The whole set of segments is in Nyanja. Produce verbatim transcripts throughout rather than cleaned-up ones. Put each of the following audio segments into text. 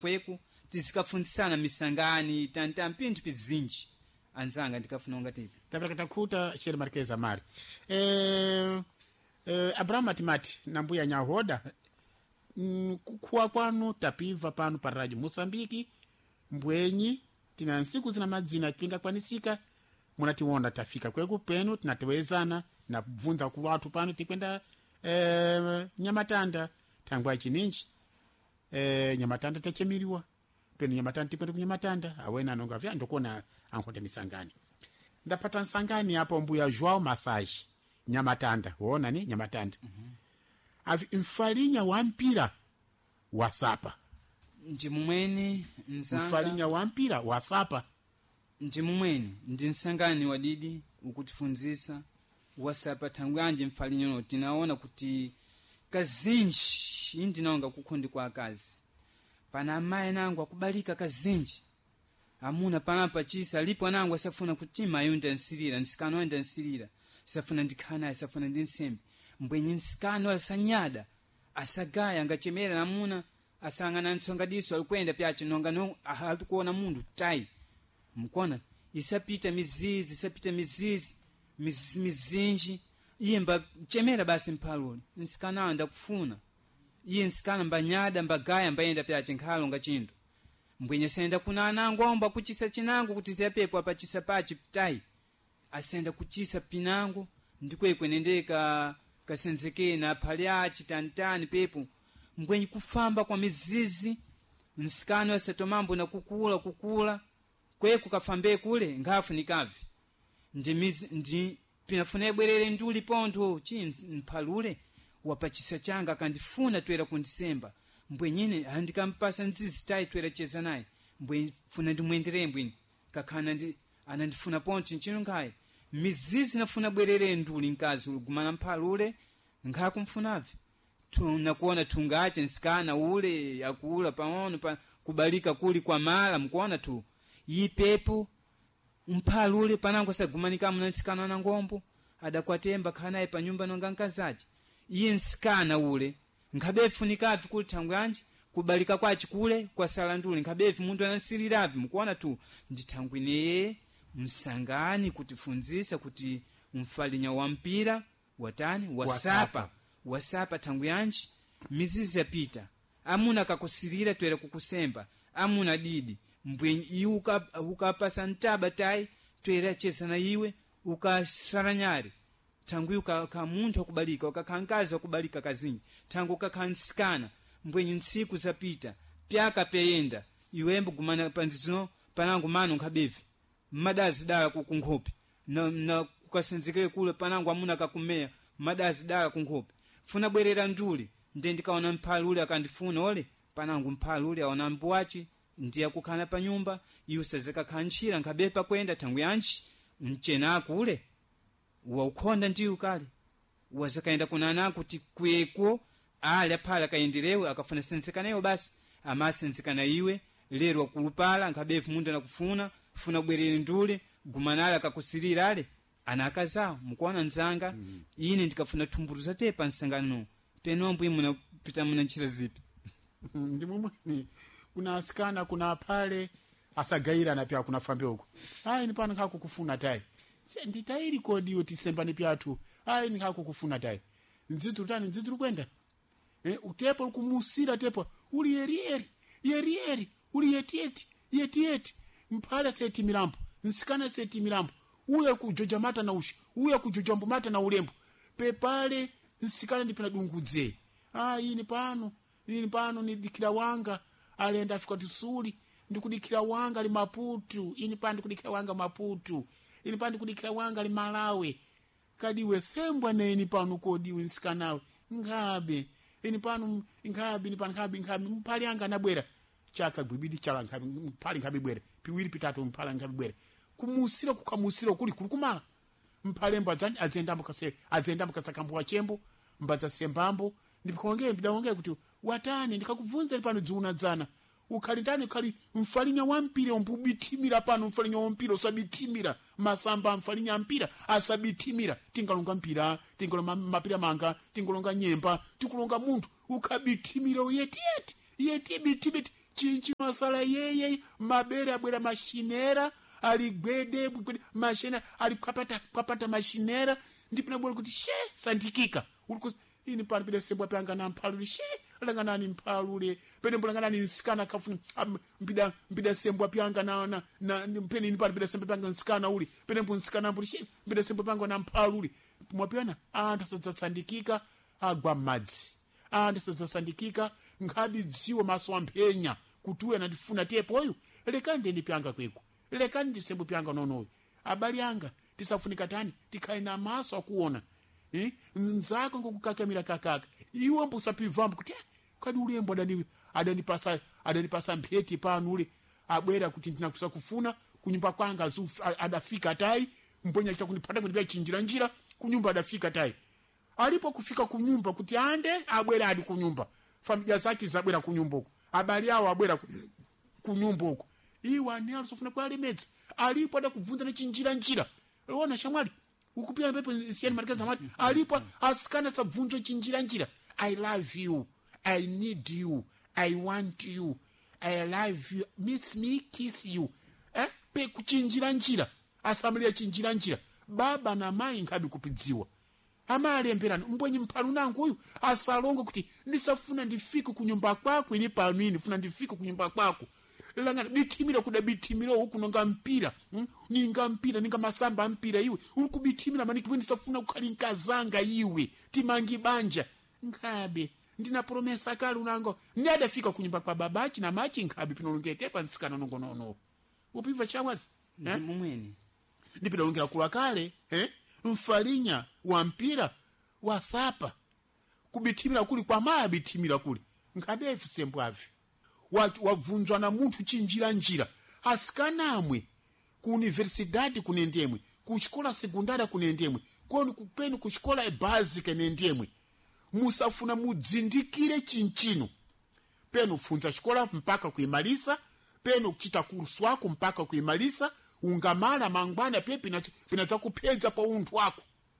kweku tizikafundisana misangani tanta mpindu pizinji anzanga ndikafuna ngatipi tapeleka takhuta Shere Marqueza mari eh eh Abraham Matimati nambuya nyahoda mm, kukua kwanu tapiva pano pa Radio Mosambiki mbwenyi tina nsiku zina madzina pinga kwanisika munatiwonda tafika kweku penu tinatewezana na bvunza ku watu pano tikwenda eh Nyamatanda tangwa chininji eh Nyamatanda tachemiriwa penu Nyamatanda tikwenda ku Nyamatanda awena anonga vya ndokona ankhonde misangani ndapata nsangani hapo mbuya Joao Massage Nyamatanda uona ni Nyamatanda mhm avi mfalinya wa mpira wa sapa ndi mumweni nzanga mfalinya wa mpira wa sapa ndi mumweni ndi nsangani wadidi ukutifunzisa wasapa tangu anje mfalinyo no tinaona kuti kazinji indi naonga kukundi kwa kazi pana amaye nangu akubalika kazinji amuna panapa chisa lipo nangu asafuna kutima yunda nsirira nsikano enda nsirira safuna ndikhana asafuna ndinsembe mbwenye nsikano asanyada asagaya ngachemera namuna asangana ntsonga diso alikwenda pyache nonga no ahatukuona mundu tai mkona isapita mizizi isapita mizizi miz, mizinji yemba chemera basi mpalule nsikana anda kufuna iye nsikana mbanyada mbagaya mbayenda pyache nkhalo ngachindo mbwenye senda kuna anangomba kuchisa chinangu kuti ziyapepo apa chisa pachi tai asenda kuchisa pinangu ndikwekwe nendeka kasenzeke na palyachi tantani pepo mbwenye kufamba kwa mizizi nsikano asatomambo na kukula kukula kweku kafambe kule ngafu nikavi ndi mizi ndi pinafuna bwerere nduli ponto chi mpalule wapachisa changa kandifuna twera kundisemba mbwenyine andikampasa nzizi tai twera cheza naye mbwenye funa ndimwendere mbwenye kakana ndi anandifuna ponto nchino ngai mizizi nafuna bwerere nduli nkazi gumana mpalule ngakumfunavi tunakuona tungache nsikana ule yakula pamono pa kubalika kuli kwa mala mkuona tu yipepo mpalule panango sagumanika mna nsikana na ngombo adakwatemba khanaye pa nyumba nonga nkazaji iye nsikana ule ngabefunikavi kuli tangu anje kubalika kwachi kule kwa sala nduli ngabefu mundu anansiriravi mkuona tu nditangwine msangani kutifunzisa kuti mfalinya wa mpira watani wasapa wasapa, wasapa tangu yanji mizizi yapita amuna kakusirira twera kukusemba amuna didi mbwenye iuka ukapasa ntaba tai twera chesa na iwe ukasaranyari tangu yuka ka muntu akubalika ukakangaza kubalika kazini tangu kakansikana mbwenye nsiku zapita pyaka peyenda iwembo gumana panzino panangu mano ngabevi madazi dala kukungopi na, na kukasenzeke kule panangu amuna kakumea madazi dala kungopi funa bwerera nduli ndendikaona mpalule akandifuna ole panangu mpalule aona mbwachi ndiya kukana pa nyumba yusazeka kanchira ngabepa kwenda tangu yanchi mchena kule wa ukonda ndiyo kale wazakaenda kunana kuti kweko ale pala kaenderewe akafuna senzeka nayo basi amasenzeka na iwe lero wakulupala ngabefu mundu nakufuna funa bwerere ndule gumanala akakusirira ale anakazao mkuona nzanga mm. ine ndikafuna tumburuza tepa nsangano penombo imuna pita muna nchira zipi ndi mumwe kuna asikana kuna pale asagaira na pia kuna fambe huko ai ni pano kako kufuna tai nditairi kodi yoti sembani pyatu ai ni kako kufuna tai nzitu tani nzitu kwenda eh utepo kumusira tepo uli yerieri yerieri uli yetieti yetieti mpala seti mirambo nsikana seti mirambo uya kujoja mata na ushi uya kujoja mata na ulembo pepale nsikana ndipina dungudze ah ini pano ini pano ni dikira wanga alienda afika tusuli ndikudikira wanga li Maputo ini pano ndikudikira wanga Maputo ini pano ndikudikira wanga li Malawi kadiwe sembwa na ini pano kodiwe nsikanawe ngabe ini pano ngabe ini pano ngabe ngabe mpali anga nabwera chaka gwibidi chala ngabe mpali ngabe bwera piwiri pitatu mpala ngabe bwera kumusira kukamusira kuli kulikumala mpale mbadzani azenda mukase azenda mukasakambwa chembo mbadza sembambo ndipikongee mbidawongea kuti watani ndikakuvunza pano dzuna dzana ukhali ndani ukhali mfalinya wa mpira ombubitimira pano mfalinya wa mpira usabitimira masamba mfalinya mpira asabitimira tingalonga mpira tingalonga mapira manga tingalonga nyemba tikulonga muntu ukabitimira yeti yeti yeti bitibit chinchi asala yeye mabere abwera mashinera ali gwede mashina ali kapata kapata mashinera ndipo nabwera kuti she sandikika ulikuzi ini pano pide sembwa pyanga na mphalule she langana ni mphalule pene mbulangana ni nsikana kafuna mpida mpida sembwa pyanga na na, na pene ini pano pide sembwa pyanga nsikana uli pene mbu nsikana mbuli she mpida sembwa pyanga na mphalule mwapyana anthu sadzasandikika agwa madzi anthu sadzasandikika ngadi dziwo maso amphenya kutuwe na ndifuna tepo oyu lekani ndi pyanga kweko lekani ndisembo pyanga nonoyo abali anga tisafunika tani tikaina maso akuona eh nzako ngokukakamira kakaka iwe mbusapivamba kuti kadi ulembo adani adani pasa adani pasa mpheti pano ule abwera kuti ndinakusa kufuna kunyumba kwanga adafika tai mponya kita kunipata kunipia chinjira njira kunyumba adafika tai alipo kufika kunyumba kuti ande abwera adi kunyumba familia zake zabwera kunyumba huko abali yao abwera kunyumba huko iwa ni alisofuna kwa alimedzi alipo ada kuvunza na chinjira njira unaona shamwali ukupia pepe siani marikazi zamani alipo askana sabvunzo chinjira njira I love you I need you I want you I love you miss me kiss you eh pe kuchinjira njira asamilia chinjira njira baba na mai ngabi kupidziwa ama alemberana mbwenyi mphalu nangu uyu asalonga kuti ndisafuna ndifike kunyumba kwako ini pano ini funa ndifike kunyumba kwako langa bitimira kuda bitimira huku nonga mpira hmm? ninga mpira ninga masamba mpira iwe uri kubitimira maniki wendi safuna kukali nkazanga iwe timangi banja ngabe ndina promesa kali unango ndiada fika kunyumba kwa babachi na machi ngabe pinolongete pa nsikana nongo nono upiva chamwa eh mumweni ndipira longira kula kale eh mfalinya wa mpira wa sapa kubitimira kuli kwa maya bitimira kuli ngabe efisembo avi watu wavunzwa na muntu chinjira njira asikanamwe ku universidade kunendemwe ku shikola sekundara kunendemwe koni kupeni ku shikola e basic nendemwe musafuna mudzindikire chinchino peno funza shikola mpaka kuimalisa peno kuchita kursu wako mpaka kuimalisa ungamala mangwana pepe na pinaza kupedza pa untu wako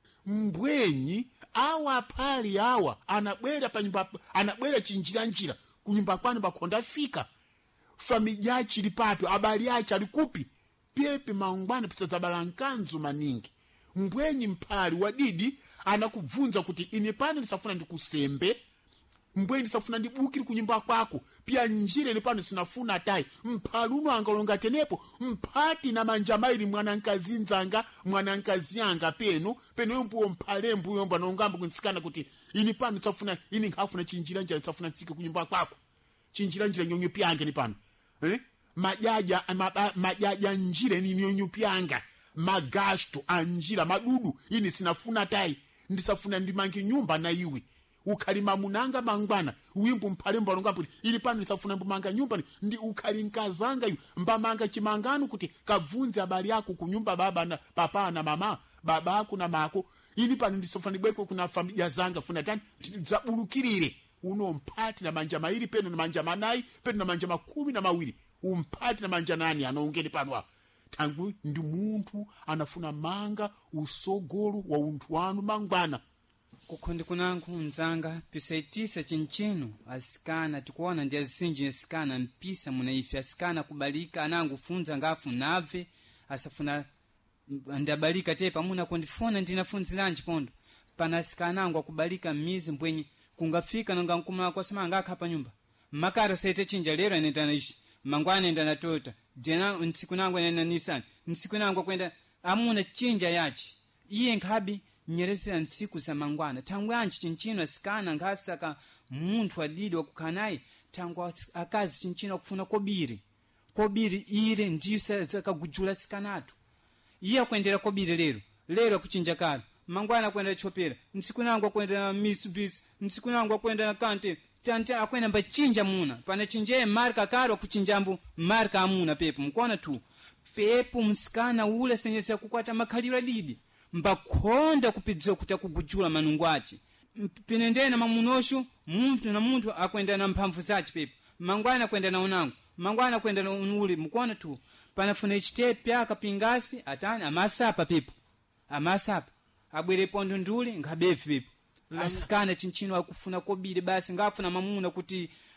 mbwenyi awa pali awa anabwera pa nyumba anabwera chinjira njira kunyumba kwanu bakonda fika familia yachi lipapi abali yachi alikupi pepe mangwana pisa zabalankanzu maningi mbwenyi mpali wadidi anakuvunza kuti ine pano nisafuna ndikusembe mbwenyi nisafuna ndibukiri kunyumba kwako pia njire ine pano sinafuna tai mpali uno angalonga tenepo mpati na manjamairi mwanankazi nzanga mwanankazi anga peno peno yombu mpalembu yombu anongambu kunsikana kuti ini pano nisafuna ini ngafuna chinjira njira nisafuna nfike kunyumba kwako chinjira njira nyonyo pianga ni pano eh majaja ma, majaja njira ni nyonyo pianga magasto anjira madudu ini sinafuna tai ndisafuna ndimangi nyumba na iwe ukalima munanga mangwana wimbu mpalembo alongapo ili pano nisafuna mbumanga nyumba ndi ukalinkazanga yu mbamanga chimangano kuti kavunze habari yako kunyumba baba na papa na mama baba yako na mako ili pano ndisafuna bweko kuna familia zanga funa tani zabulukirire uno mpati na manja mairi peno na manja manai peno na manja makumi na mawili umpati na manja nani anaongeni pano tangu ndi muntu anafuna manga usogolo wa untu wanu mangwana kukundi kunanku mzanga pisaitisa chinchino asikana tikuona ndi azinji asikana mpisa munaifi asikana kubalika anangu funza ngafu nave asafuna ndabalika tepa muna kundifuna ndinafunzilanji pondo pana asikana angu akubalika mizi mbwenyi kungafika nanga nkumala kwa sema ngaka hapa nyumba makaro sete chinja lero nenda naishi mangwana nenda na tota jena nsiku nangu nenda Nissan nsiku nangu kwenda amuna chinja yachi iye ngabi nyerezi nsiku za mangwana tangu anchi chinchino asikana ngasaka muntu adidi wakukanai tangu akazi chinchino kufuna kobiri kobiri ire ndisa zakagujula sikanatu iye kwendera kobiri lero lero kuchinja karo mangwana kwenda chopera nsiku nangu kwenda na Mitsubishi nsiku nangu kwenda na Kante tante akwenda mbachinja muna pana chinje marka karo kuchinjambu marka amuna pepo mkona tu pepo msikana ule senyesa kukwata makalira didi mbakonda kupidzwa kuta kugujula manungwachi pinendena mamunoshu muntu na muntu akwenda na mphamvu zachi pepo mangwana kwenda na unangu mangwana kwenda na unuli mkona tu panafuna ichitepe akapingasi atani amasapa pepo amasapa abwere pondo nduli ngabefi pepo asikana chinchino akufuna kobiri basi ngafuna mamuna kuti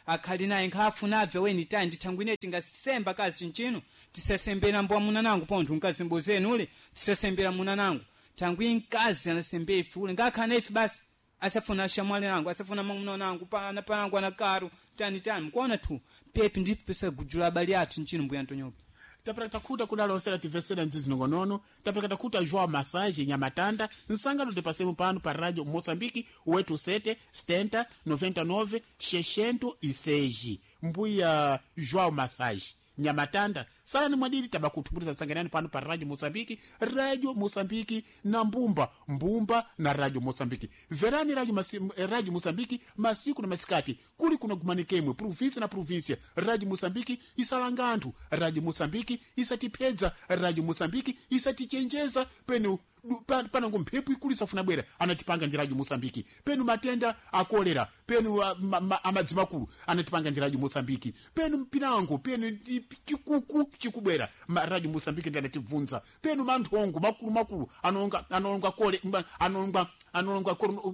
akhali naye nkhafunabve weni tayi ndithangwine tingasemba kazi chinchino tisasembera mbwa munanangu pontho nkazimbuzeni ule tisasembera munanangu thangwi nkazi anasembe ife ule ngakhana ife basi asafuna shamwali nangu asafuna mamuna nangu pana panangu anakaru tani tani mkuona tu pepi ndife pesa gujula bali athu nchino mbuya ntonyope tapeleka takuta kudalosera tivesera nzizinongonono tapeleka takuta João Massage Nyamatanda nsangano tipasemo pano pa Radio Moçambique wetu sete setenta noventa e nove sessenta e seis mbuya João Massage Nyamatanda sala ni mwadili tabakutumbuliza sanganani pano pa Radio Moçambique Radio Moçambique na mbumba mbumba na Radio Moçambique verani Radio, Masi, Radio Moçambique masiku na masikati kuli kuna gumanikemwe provinsia na provinsia Radio Moçambique isalangantu Radio Moçambique isatipedza Radio Moçambique isatichenjeza penu pana ngompepu ikulisa funa bwera anatipanga ndi Radio Moçambique penu matenda akolera penu amadzimakulu anatipanga ndi Radio Moçambique penu mpinango penu chikuku chikubwera Radio Moçambique ndi anatibvunza penu manthongo makulu makulu anonga anonga kole anonga anonga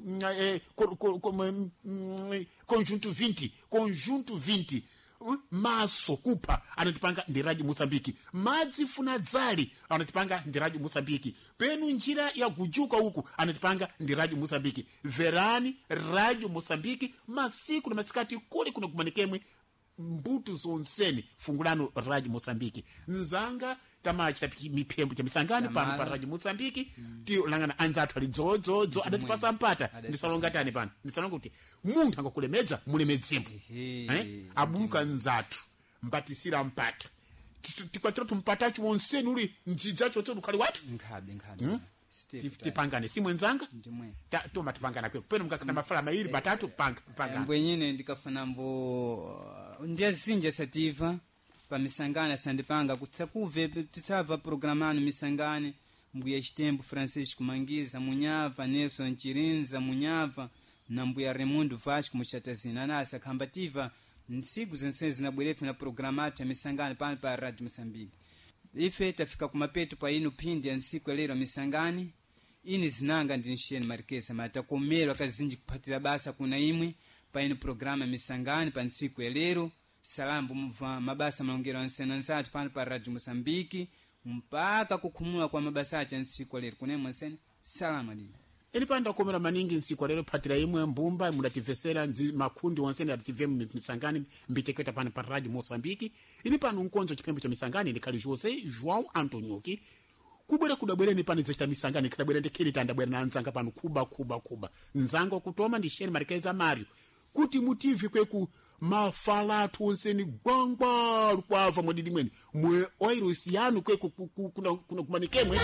conjunto vinte conjunto vinte maso kupa anatipanga ndi Radio Moçambique madzi funa dzali anatipanga ndi Radio Moçambique penu njira ya kujuka huku anatipanga ndi Radio Moçambique verani Radio Moçambique masiku na masikati kule kuna kumanikemwe mbutu zonseni fungulano Radio Moçambique nzanga tamachi tapiki mipembo cha misangano pano pa Radio Moçambique mm. Tio langana anzatu ali zozo zo adatipasa mpata ndisalonga tani pano ndisalonga kuti munthu angakulemedza mulemedzembo eh abuka nzatu mbatisira mpata tikwatira tumpata chiwonseni uli ndzidzacho tso ukali watu nkhabe nkhabe hmm? tipangane simwe nzanga ta to matipangana kwe peno mkakana mafala mairi batatu panga panga mbwenyine ndikafuna mbo ndiyazinje sativa pa misangana sandipanga kutsakuve titsava programano misangane mbuya chitembo Francisco Mangiza Munyava Nelson Chirinza Munyava na mbuya Raimundo Vasco Muchatazina nasa kambativa nsiku zensezi na bwerefu na programati ya misangane pano pa Radio Moçambique ife tafika kumapetu pa inu pindi ya nsiku elero misangani ini zinanga ndi nsheni marikesa matakomero kazinji kupatira basa kuna imwe pa inu programa misangani pa nsiku elero salambu mva mabasa malongero ansena nsatu pano pa Radio Moçambique mpaka kukhumula kwa mabasa acha nsiku elero kunemo nsena salama dini ili panda komera maningi nsiku lero patira imwe mbumba mudativesera nzi makundi wonsene ativem misangani mbiteketa pano pa Radio Moçambique ili pano nkonzo chipembo cha misangani ndikali Jose João Antonioki kubwera kudabwera ni pano zechita misangani kadabwera ndekeli tandabwera na nzanga pano kuba kuba kuba nzanga kutoma ndi Sheni Marikeza Mario kuti mutivi kweku mafalatu onseni gwangwa lukwava mwadidi mweni mwe oirosiano kweku kuna kuna kumanikemwe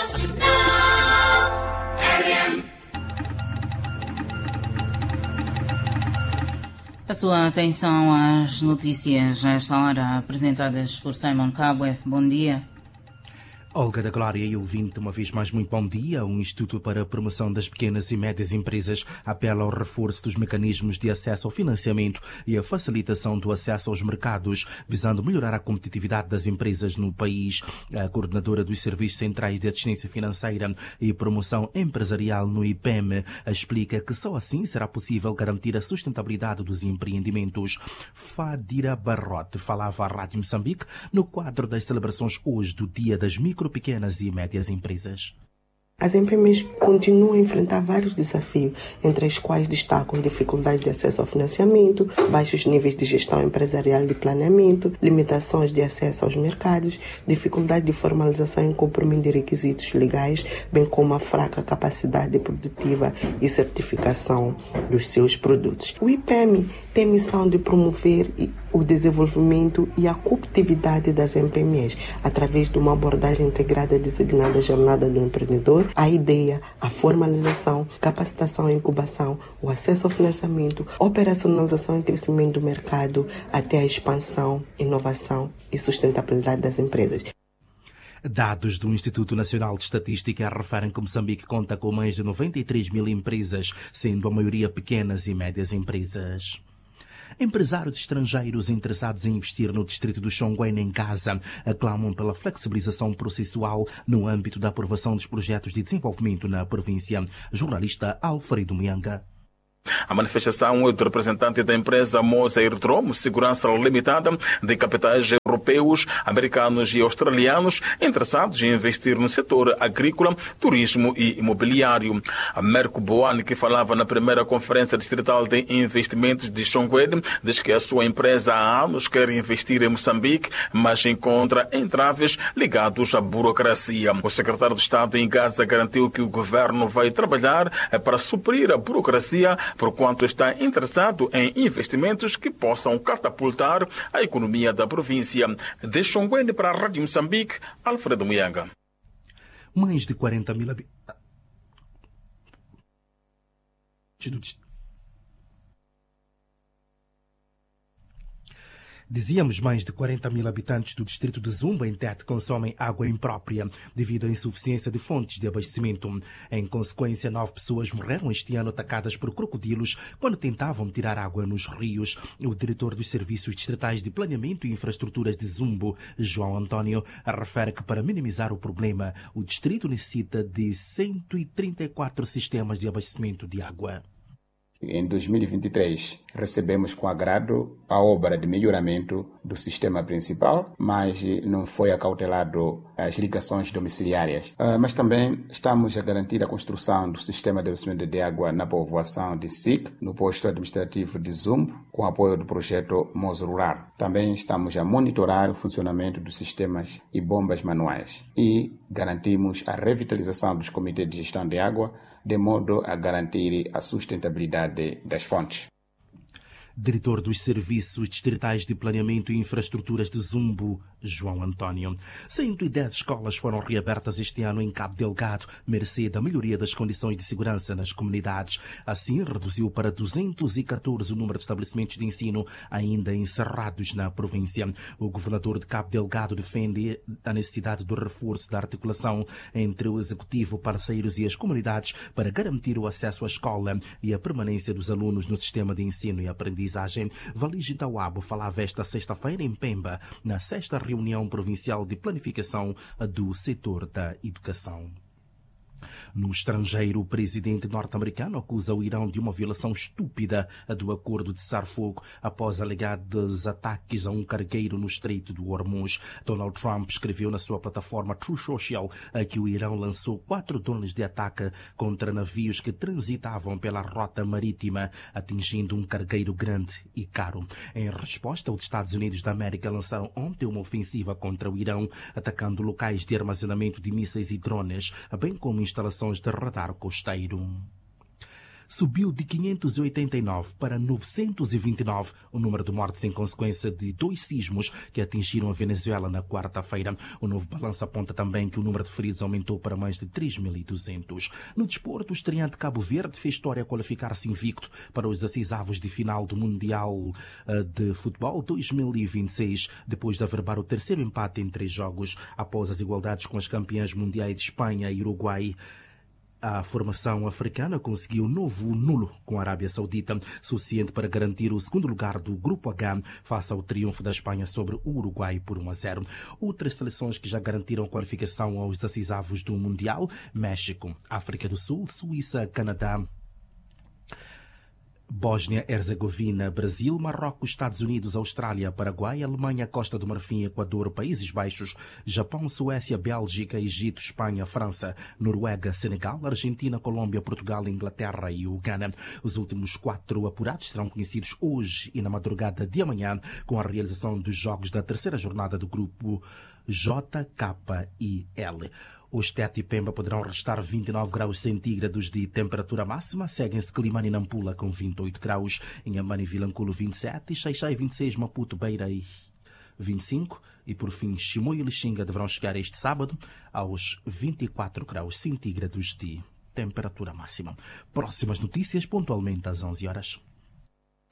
A sua atenção às notícias a esta hora apresentadas por Simon Cabwe. Bom dia. Olga da Glória e ouvinte, uma vez mais muito bom dia. O Instituto para a Promoção das Pequenas e Médias Empresas apela ao reforço dos mecanismos de acesso ao financiamento e a facilitação do acesso aos mercados, visando melhorar a competitividade das empresas no país. A coordenadora dos Serviços Centrais de Assistência Financeira e Promoção Empresarial no I P E M explica que só assim será possível garantir a sustentabilidade dos empreendimentos. Fadira Barrote falava à Rádio Moçambique no quadro das celebrações hoje do Dia das Micro pequenas e médias empresas. As M P M Es continuam a enfrentar vários desafios, entre os quais destacam dificuldades de acesso ao financiamento, baixos níveis de gestão empresarial e de planeamento, limitações de acesso aos mercados, dificuldade de formalização e cumprimento de requisitos legais, bem como a fraca capacidade produtiva e certificação dos seus produtos. O I P E M tem a missão de promover o desenvolvimento e a competitividade das M P M Es através de uma abordagem integrada designada Jornada do Empreendedor, a ideia, a formalização, capacitação e incubação, o acesso ao financiamento, operacionalização e crescimento do mercado, até a expansão, inovação e sustentabilidade das empresas. Dados do Instituto Nacional de Estatística referem que Moçambique conta com mais de noventa e três mil empresas, sendo a maioria pequenas e médias empresas. Empresários estrangeiros interessados em investir no distrito do Xonguene em Gaza aclamam pela flexibilização processual no âmbito da aprovação dos projetos de desenvolvimento na província. Jornalista Alfredo Mianga. A manifestação é do representante da empresa Moza Aerodromo Segurança Limitada, de capitais europeus, americanos e australianos interessados em investir no setor agrícola, turismo e imobiliário. A Merco Boane, que falava na primeira conferência distrital de investimentos de Xonguede, diz que a sua empresa há anos quer investir em Moçambique, mas encontra entraves ligados à burocracia. O secretário de Estado em Gaza garantiu que o governo vai trabalhar para suprir a burocracia, porquanto está interessado em investimentos que possam catapultar a economia da província. De Xonguede para a Rádio Moçambique, Alfredo Muyanga. Mais de quarenta mil habitantes. Dizíamos, mais de quarenta mil habitantes do distrito de Zumba, em Tete, consomem água imprópria devido à insuficiência de fontes de abastecimento. Em consequência, nove pessoas morreram este ano atacadas por crocodilos quando tentavam tirar água nos rios. O diretor dos Serviços Distritais de Planeamento e Infraestruturas de Zumbo, João António, refere que para minimizar o problema, o distrito necessita de cento e trinta e quatro sistemas de abastecimento de água. Em dois mil e vinte e três, recebemos com agrado a obra de melhoramento do sistema principal, mas não foi acautelado as ligações domiciliárias. Uh, mas também estamos a garantir a construção do sistema de abastecimento de água na povoação de S I C, no posto administrativo de Zumbo, com apoio do projeto Moz Rural. Também estamos a monitorar o funcionamento dos sistemas e bombas manuais e garantimos a revitalização dos comitês de gestão de água, de modo a garantir a sustentabilidade das fontes. Diretor dos Serviços Distritais de Planeamento e Infraestruturas de Zumbo, João António. cento e dez escolas foram reabertas este ano em Cabo Delgado, mercê da melhoria das condições de segurança nas comunidades. Assim, reduziu para duzentos e catorze o número de estabelecimentos de ensino ainda encerrados na província. O governador de Cabo Delgado defende a necessidade do reforço da articulação entre o executivo, parceiros e as comunidades para garantir o acesso à escola e a permanência dos alunos no sistema de ensino e aprendizagem. Valige Tawabo falava esta sexta-feira em Pemba, na sexta reunião provincial de planificação do setor da educação. No estrangeiro, o presidente norte-americano acusa o Irão de uma violação estúpida do acordo de cessar-fogo após alegados ataques a um cargueiro no Estreito do Hormuz. Donald Trump escreveu na sua plataforma Truth Social que o Irão lançou quatro drones de ataque contra navios que transitavam pela rota marítima, atingindo um cargueiro grande e caro. Em resposta, os Estados Unidos da América lançaram ontem uma ofensiva contra o Irão, atacando locais de armazenamento de mísseis e drones, bem como instalações de radar costeiro. Subiu de quinhentos e oitenta e nove para novecentos e vinte e nove o número de mortes em consequência de dois sismos que atingiram a Venezuela na quarta-feira. O novo balanço aponta também que o número de feridos aumentou para mais de três mil e duzentos. No desporto, o estreante Cabo Verde fez história a qualificar-se invicto para os decisivos de final do Mundial de Futebol dois mil e vinte e seis, depois de averbar o terceiro empate em três jogos, após as igualdades com as campeãs mundiais de Espanha e Uruguai. A formação africana conseguiu um novo nulo com a Arábia Saudita, suficiente para garantir o segundo lugar do Grupo H, face ao triunfo da Espanha sobre o Uruguai por um a zero. Outras seleções que já garantiram qualificação aos decisivos do Mundial: México, África do Sul, Suíça, Canadá, Bósnia-Herzegovina, Brasil, Marrocos, Estados Unidos, Austrália, Paraguai, Alemanha, Costa do Marfim, Equador, Países Baixos, Japão, Suécia, Bélgica, Egito, Espanha, França, Noruega, Senegal, Argentina, Colômbia, Portugal, Inglaterra e Uganda. Os últimos quatro apurados serão conhecidos hoje e na madrugada de amanhã, com a realização dos jogos da terceira jornada do grupo J, K e L. Os Tete e Pemba poderão restar vinte e nove graus centígrados de temperatura máxima. Seguem-se Climane e Nampula com vinte e oito graus, Inhambane e Vilanculo vinte e sete, Xai-Xai vinte e seis, Maputo, Beira e vinte e cinco e por fim Chimoio e Lixinga deverão chegar este sábado aos vinte e quatro graus centígrados de temperatura máxima. Próximas notícias pontualmente às onze horas.